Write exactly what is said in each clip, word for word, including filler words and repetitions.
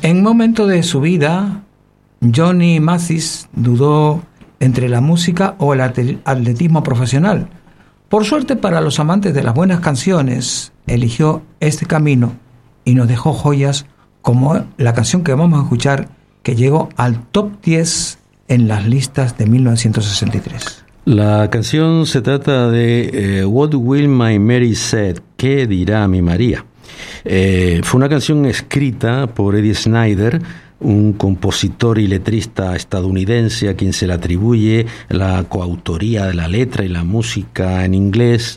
En un momento de su vida, Johnny Mathis dudó entre la música o el atletismo profesional. Por suerte para los amantes de las buenas canciones, eligió este camino y nos dejó joyas como la canción que vamos a escuchar, que llegó al top diez en las listas de mil novecientos sesenta y tres. La canción se trata de eh, What Will My Mary Say, ¿qué dirá mi María? Eh, fue una canción escrita por Eddie Snider, un compositor y letrista estadounidense a quien se le atribuye la coautoría de la letra y la música en inglés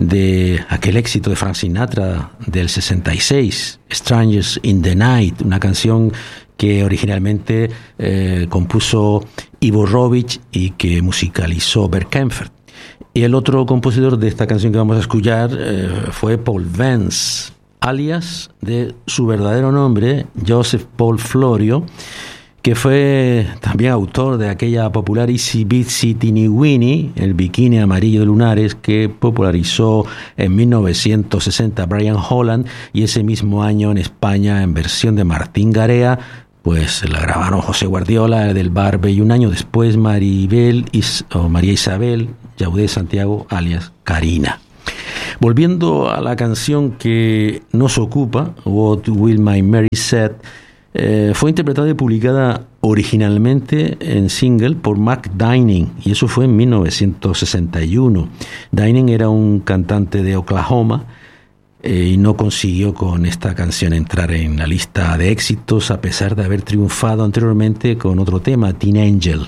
de aquel éxito de Frank Sinatra del sesenta y seis, Strangers in the Night, una canción que originalmente eh, compuso Ivo Rovich y que musicalizó Bert Kaempfert. Y el otro compositor de esta canción que vamos a escuchar eh, fue Paul Vance, alias de su verdadero nombre, Joseph Paul Florio, que fue también autor de aquella popular Itsy Bitsy Teeny Weeny, el bikini amarillo de lunares, que popularizó en mil novecientos sesenta Brian Holland, y ese mismo año en España, en versión de Martín Garea, pues la grabaron José Guardiola, del Barbe, y un año después Maribel Is- o María Isabel Yaudé Santiago, alias Karina. Volviendo a la canción que nos ocupa, What Will My Mary Say, eh, fue interpretada y publicada originalmente en single por Mark Dining, y eso fue en mil novecientos sesenta y uno. Dining era un cantante de Oklahoma eh, y no consiguió con esta canción entrar en la lista de éxitos, a pesar de haber triunfado anteriormente con otro tema, Teen Angel.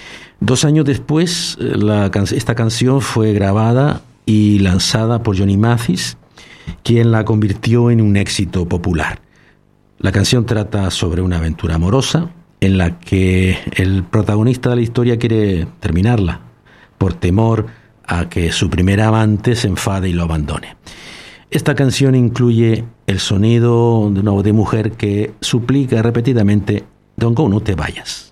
Dos años después, la, esta canción fue grabada y lanzada por Johnny Mathis, quien la convirtió en un éxito popular. La canción trata sobre una aventura amorosa en la que el protagonista de la historia quiere terminarla por temor a que su primer amante se enfade y lo abandone. Esta canción incluye el sonido de una voz de mujer que suplica repetidamente: "Don't go, no te vayas".